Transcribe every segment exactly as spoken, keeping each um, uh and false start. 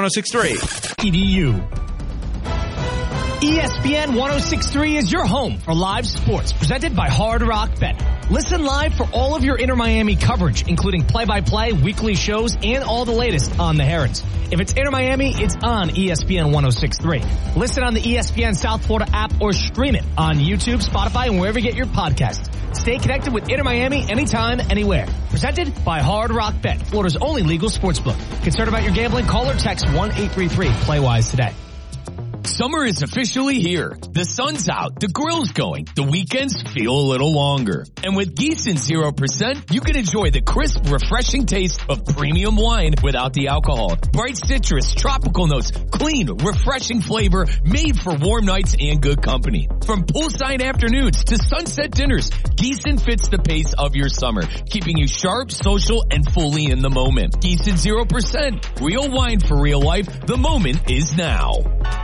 oh six three. E D U. E S P N one oh six point three is your home for live sports, presented by Hard Rock Bet. Listen live for all of your Inter Miami coverage, including play-by-play, weekly shows, and all the latest on the Herons. If it's Inter Miami, it's on E S P N one oh six point three. Listen on the E S P N South Florida app or stream it on YouTube, Spotify, and wherever you get your podcasts. Stay connected with Inter Miami anytime, anywhere. Presented by Hard Rock Bet, Florida's only legal sportsbook. Concerned about your gambling? Call or text one eight three three play wise today. Summer is officially here. The sun's out, the grill's going, the weekends feel a little longer. And with Gießen zero percent, you can enjoy the crisp, refreshing taste of premium wine without the alcohol. Bright citrus, tropical notes, clean, refreshing flavor made for warm nights and good company. From poolside afternoons to sunset dinners, Gießen fits the pace of your summer, keeping you sharp, social, and fully in the moment. Gießen zero percent, real wine for real life. The moment is now.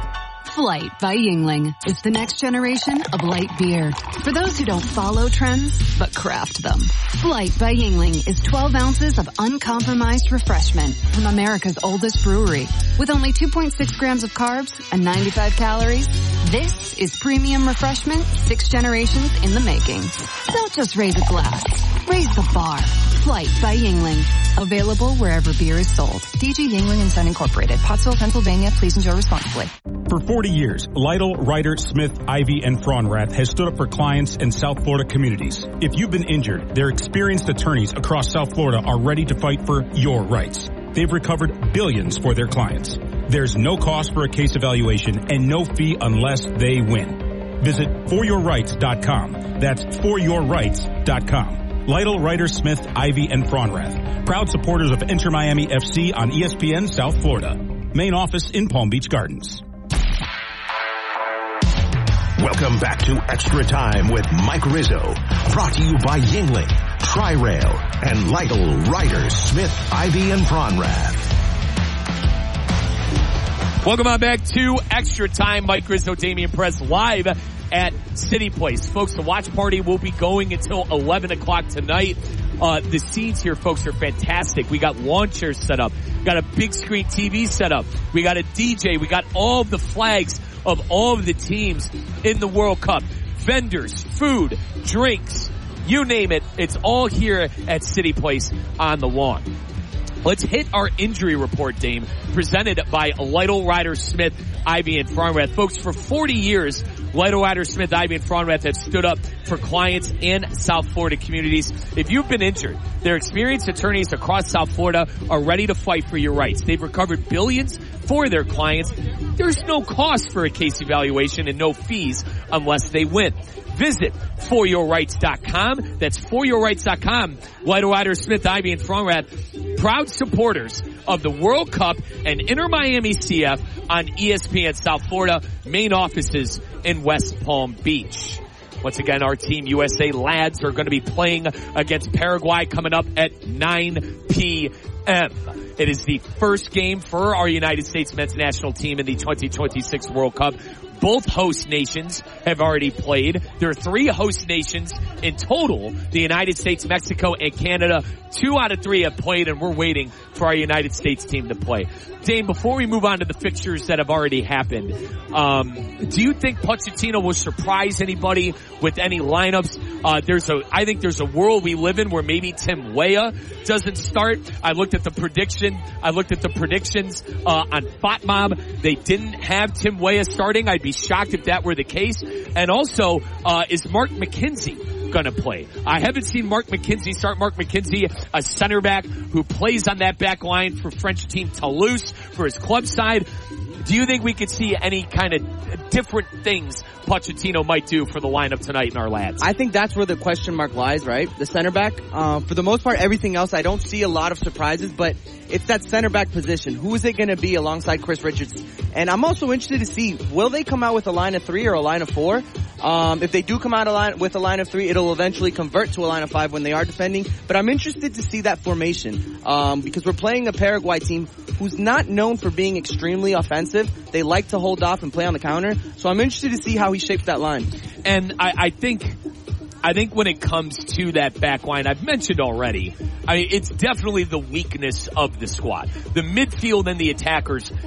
Flight by Yuengling is the next generation of light beer. For those who don't follow trends, but craft them. Flight by Yuengling is twelve ounces of uncompromised refreshment from America's oldest brewery. With only two point six grams of carbs and ninety-five calories, this is premium refreshment six generations in the making. Don't just raise a glass. Raise the bar. Flight by Yuengling. Available wherever beer is sold. D G Yuengling and Son Incorporated. Pottsville, Pennsylvania. Please enjoy responsibly. For forty years, Lytle, Ryder, Smith, Ivy, and Fraunrath has stood up for clients in South Florida communities. If you've been injured, their experienced attorneys across South Florida are ready to fight for your rights. They've recovered billions for their clients. There's no cost for a case evaluation and no fee unless they win. Visit for your rights dot com. That's for your rights dot com. Lytle, Ryder, Smith, Ivy, and Fraunrath. Proud supporters of Inter Miami F C on E S P N South Florida. Main office in Palm Beach Gardens. Welcome back to Extra Time with Mike Rizzo. Brought to you by Yuengling, Tri-Rail, and Lytle, Ryder, Smith, Ivy, and Fraunrath. Welcome on back to Extra Time. Mike Rizzo, Damian Perez live at City Place. Folks, the watch party will be going until eleven o'clock tonight. Uh, the scenes here, folks, are fantastic. We got lawn chairs set up. We got a big screen T V set up. We got a D J. We got all of the flags of all of the teams in the World Cup. Vendors, food, drinks, you name it. It's all here at City Place on the lawn. Let's hit our injury report, Dame, presented by Lytle, Ryder, Smith, Ivy, and Fraunrath. Folks, for forty years, Lytle, Ryder, Smith, Ivy, and Fraunrath have stood up for clients in South Florida communities. If you've been injured, their experienced attorneys across South Florida are ready to fight for your rights. They've recovered billions for their clients. There's no cost for a case evaluation and no fees unless they win. Visit for your rights dot com. That's for your rights dot com. Lytle, Ryder, Smith, Ivy, and Fraunrath, proud supporters of the World Cup and Inter Miami C F on E S P N South Florida, main offices in West Palm Beach. Once again, our Team U S A lads are going to be playing against Paraguay coming up at nine p.m. It is the first game for our United States men's national team in the twenty twenty-six World Cup. Both host nations have already played. There are three host nations in total. The United States, Mexico, and Canada. Two out of three have played, and we're waiting for our United States team to play. Dane, before we move on to the fixtures that have already happened, um, do you think Pochettino will surprise anybody with any lineups? Uh, there's a, I think there's a world we live in where maybe Tim Weah doesn't start. I looked at the prediction. I looked at the predictions uh, on FOTMob. They didn't have Tim Weah starting. I'd be shocked if that were the case. And also, uh, is Mark McKenzie going to play? I haven't seen Mark McKenzie start. Mark McKenzie, a center back who plays on that back line for French team Toulouse for his club side. Do you think we could see any kind of different things Pochettino might do for the lineup tonight in our lads? I think that's where the question mark lies, right? The center back. Uh, for the most part, everything else, I don't see a lot of surprises, but it's that center back position. Who is it going to be alongside Chris Richards? And I'm also interested to see, will they come out with a line of three or a line of four? Um, if they do come out a line, with a line of three, it'll eventually convert to a line of five when they are defending. But I'm interested to see that formation, um, because we're playing a Paraguay team who's not known for being extremely offensive. They like to hold off and play on the counter. So I'm interested to see how he shapes that line. And I, I think, I think when it comes to that back line, I've mentioned already, I mean, it's definitely the weakness of the squad. The midfield and the attackers